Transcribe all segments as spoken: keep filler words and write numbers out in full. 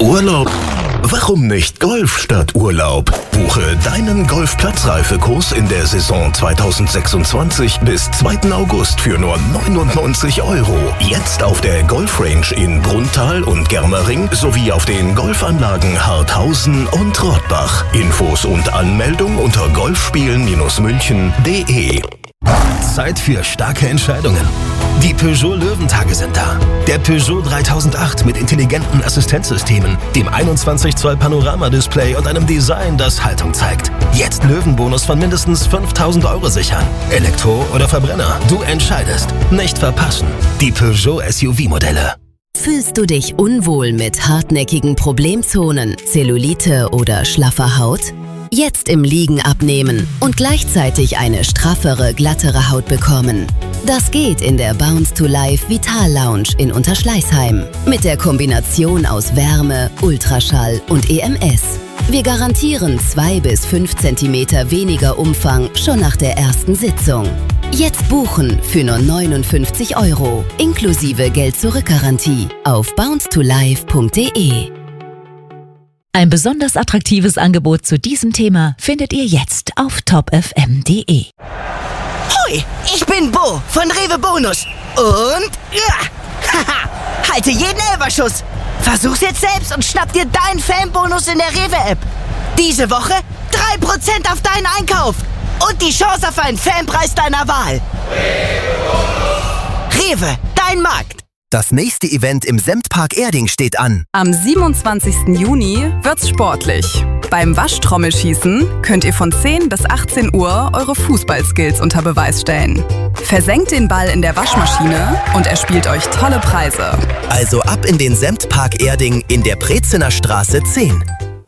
Urlaub? Warum nicht Golf statt Urlaub? Buche deinen Golfplatzreifekurs in der Saison zweitausendsechsundzwanzig bis zweiten August für nur neunundneunzig Euro. Jetzt auf der Golfrange in Brunnthal und Germering sowie auf den Golfanlagen Harthausen und Rottbach. Infos und Anmeldung unter golfspielen-münchen punkt de. Zeit für starke Entscheidungen. Die Peugeot Löwentage sind da. Der Peugeot dreitausendacht mit intelligenten Assistenzsystemen, dem einundzwanzig Zoll Panoramadisplay und einem Design, das Haltung zeigt. Jetzt Löwenbonus von mindestens fünftausend Euro sichern. Elektro oder Verbrenner, du entscheidest. Nicht verpassen. Die Peugeot S U V-Modelle. Fühlst du dich unwohl mit hartnäckigen Problemzonen, Zellulite oder schlaffer Haut? Jetzt im Liegen abnehmen und gleichzeitig eine straffere, glattere Haut bekommen. Das geht in der Bounce to Life Vital Lounge in Unterschleißheim. Mit der Kombination aus Wärme, Ultraschall und E M S. Wir garantieren zwei bis fünf Zentimeter weniger Umfang schon nach der ersten Sitzung. Jetzt buchen für nur neunundfünfzig Euro, inklusive Geld-Zurück-Garantie auf bounce to life punkt de. Ein besonders attraktives Angebot zu diesem Thema findet ihr jetzt auf top f m punkt de. Hoi, ich bin Bo von Rewe Bonus. Und ja, haha, halte jeden Elberschuss. Versuch's jetzt selbst und schnapp dir deinen Fanbonus in der Rewe-App. Diese Woche drei Prozent auf deinen Einkauf und die Chance auf einen Fanpreis deiner Wahl. Rewe, dein Markt. Das nächste Event im Semtpark Erding steht an. Am siebenundzwanzigsten Juni wird's sportlich. Beim Waschtrommelschießen könnt ihr von zehn bis achtzehn Uhr eure Fußballskills unter Beweis stellen. Versenkt den Ball in der Waschmaschine und erspielt euch tolle Preise. Also ab in den Semtpark Erding in der Prezener Straße zehn.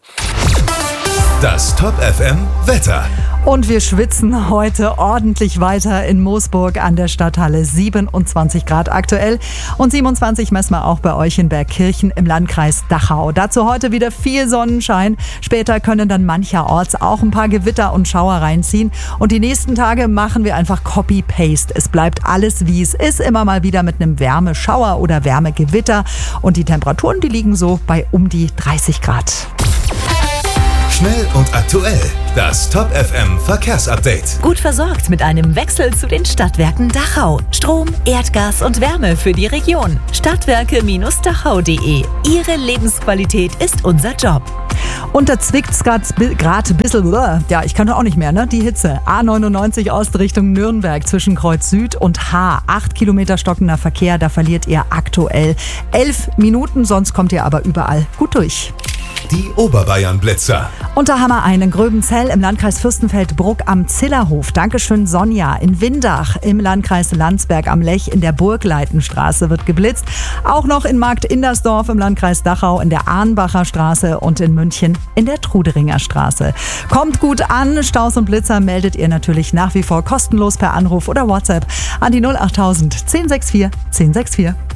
Das Top F M Wetter. Und wir schwitzen heute ordentlich weiter in Moosburg an der Stadthalle. siebenundzwanzig Grad aktuell und siebenundzwanzig messen wir auch bei euch in Bergkirchen im Landkreis Dachau. Dazu heute wieder viel Sonnenschein. Später können dann mancherorts auch ein paar Gewitter und Schauer reinziehen. Und die nächsten Tage machen wir einfach Copy-Paste. Es bleibt alles, wie es ist, immer mal wieder mit einem Wärmeschauer oder Wärmegewitter. Und die Temperaturen, die liegen so bei um die dreißig Grad. Schnell und aktuell. Das Top F M Verkehrsupdate. Gut versorgt mit einem Wechsel zu den Stadtwerken Dachau. Strom, Erdgas und Wärme für die Region. Stadtwerke Dachau punkt de. Ihre Lebensqualität ist unser Job. Und da zwickt es gerade ein bisschen, ja, ich kann auch nicht mehr, ne? Die Hitze. A neunundneunzig Ost Richtung Nürnberg zwischen Kreuz Süd und H. Acht Kilometer stockender Verkehr, da verliert ihr aktuell elf Minuten, sonst kommt ihr aber überall gut durch. Die Oberbayern-Blitzer. Und da haben wir einen Gröbenzell im Landkreis Fürstenfeldbruck am Zillerhof. Dankeschön, Sonja. In Windach im Landkreis Landsberg am Lech in der Burgleitenstraße wird geblitzt. Auch noch in Markt-Indersdorf im Landkreis Dachau in der Arnbacher Straße und in München in der Truderinger Straße. Kommt gut an. Staus und Blitzer meldet ihr natürlich nach wie vor kostenlos per Anruf oder WhatsApp an die null achttausend zehn sechs vier zehn sechs vier.